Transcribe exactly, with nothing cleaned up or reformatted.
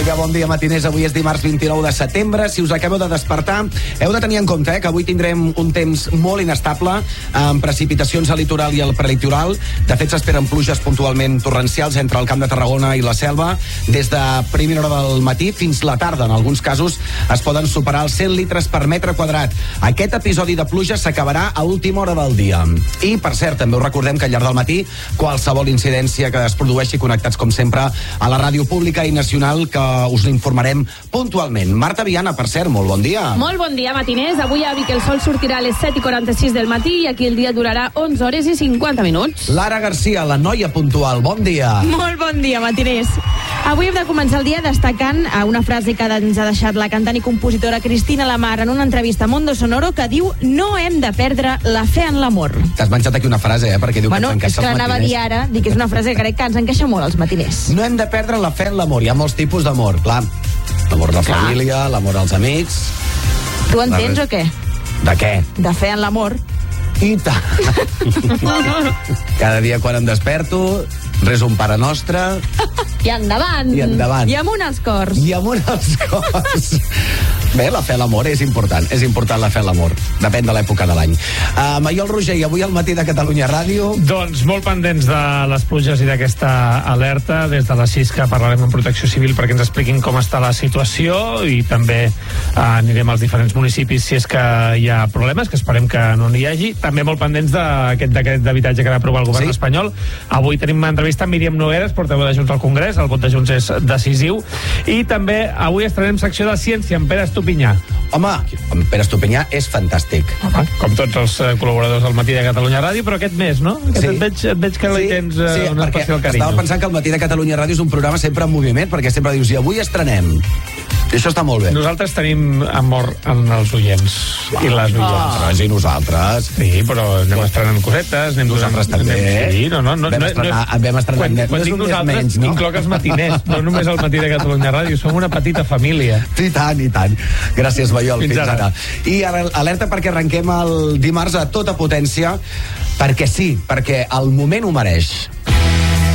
Vinga, bon dia, matiners. Avui és dimarts vint-i-nou de setembre. Si us acabeu de despertar, heu de tenir en compte eh, que avui tindrem un temps molt inestable, amb precipitacions al litoral i al prelitoral. De fet, s'esperen pluges puntualment torrencials entre el Camp de Tarragona i la Selva. Des de primera hora del matí fins la tarda, en alguns casos, es poden superar els cent litres per metre quadrat. Aquest episodi de pluja s'acabarà a última hora del dia. I, per cert, també us recordem que al llarg del matí, qualsevol incidència que es produeixi, connectats, com sempre, a la ràdio pública i nacional, que us informarem puntualment. Marta Viana, per cert, molt bon dia. Molt bon dia, matiners. Avui a Vic el sol sortirà a les set i quaranta-sis del matí i aquí el dia durarà onze hores i cinquanta minuts. Lara Garcia, la noia puntual, bon dia. Molt bon dia, matiners. Avui hem de començar el dia destacant una frase que ens ha deixat la cantant i compositora Cristina Lamar en una entrevista a Mondo Sonoro, que diu: no hem de perdre la fe en l'amor. T'has menjat aquí una frase, eh? Perquè diu bueno, que ens encaixa és que l'anava a dir ara, dic que és una frase que crec que ens encaixa molt als matiners. No hem de perdre la fe en l'amor. Hi ha molts tipus d'amor, clar. L'amor de la família, l'amor als amics... Tu entens o què? De què? De fe en l'amor. I tant. Cada dia quan em desperto, reso un Pare Nostre... I endavant. I endavant. I amunt els cors. I amunt els cors. Bé, la fe a l'amor és important. És important la fe a l'amor. Depèn de l'època de l'any. Uh, Maiol Roger, i avui al matí de Catalunya Ràdio... Doncs molt pendents de les pluges i d'aquesta alerta. Des de les sis que parlarem amb Protecció Civil perquè ens expliquin com està la situació i també uh, anirem als diferents municipis si és que hi ha problemes, que esperem que no n'hi hagi. També molt pendents d'aquest decret d'habitatge que va aprovar el govern sí? espanyol. Avui tenim una entrevista amb Míriam Nogueras, portaveu de Junts al Congrés. El vot de Junts és decisiu. I també avui estrenem secció de ciència amb Pere Estupinyà. Home, en Pere Estupinyà és fantàstic. Home, com tots els uh, col·laboradors del matí de Catalunya Ràdio, però aquest mes, no? Sí. Et, veig, et veig que sí, li tens uh, sí, un especial carinyo. Estava pensant que el matí de Catalunya Ràdio és un programa sempre en moviment, perquè sempre dius, i avui estrenem. I això està molt bé. Nosaltres tenim amor en els oients i les oients. Ah, i nosaltres. Sí, però anem estrenant cosetes, anem nosaltres donant... també. Anem, sí, no, no, no, vam estrenar, no, vam estrenar quan, no quan és dic un mes nosaltres, menys, no? incloc els matiners, no només el matí de Catalunya Ràdio, som una petita família. I tant, i tant. Gràcies, Maiol. Fins, Fins ara. ara. I ara, alerta perquè arrenquem el dimarts a tota potència, perquè sí, perquè el moment ho mereix.